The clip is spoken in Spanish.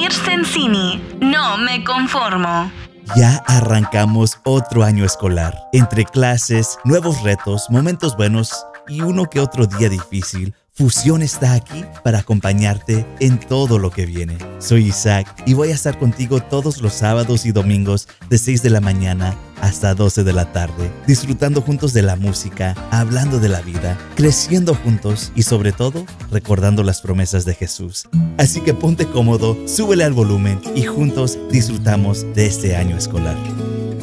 Vladimir Sensini. No me conformo. Ya arrancamos otro año escolar. Entre clases, nuevos retos, momentos buenos y uno que otro día difícil, Fusión está aquí para acompañarte en todo lo que viene. Soy Isaac y voy a estar contigo todos los sábados y domingos de 6 de la mañana hasta 12 de la tarde, disfrutando juntos de la música, hablando de la vida, creciendo juntos y sobre todo recordando las promesas de Jesús. Así que ponte cómodo, súbele al volumen y juntos disfrutamos de este año escolar.